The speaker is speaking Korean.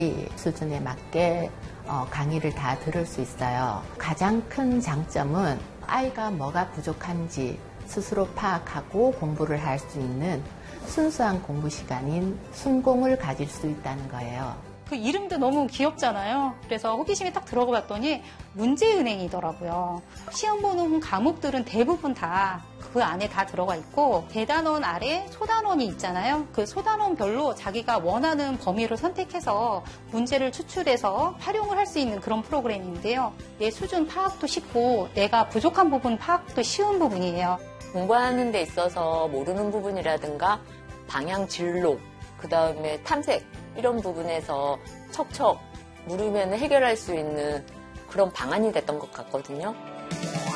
수준에 맞게 강의를 다 들을 수 있어요. 가장 큰 장점은 아이가 뭐가 부족한지 스스로 파악하고 공부를 할 수 있는 순수한 공부 시간인 순공을 가질 수 있다는 거예요. 그 이름도 너무 귀엽잖아요. 그래서 호기심에 딱 들어가 봤더니 문제은행이더라고요. 시험 보는 과목들은 대부분 다 그 안에 다 들어가 있고 대단원 아래 소단원이 있잖아요. 그 소단원별로 자기가 원하는 범위를 선택해서 문제를 추출해서 활용을 할 수 있는 그런 프로그램인데요. 내 수준 파악도 쉽고 내가 부족한 부분 파악도 쉬운 부분이에요. 공부하는 데 있어서 모르는 부분이라든가 방향 진로, 그 다음에 탐색 이런 부분에서 척척 물으면 해결할 수 있는 그런 방안이 됐던 것 같거든요.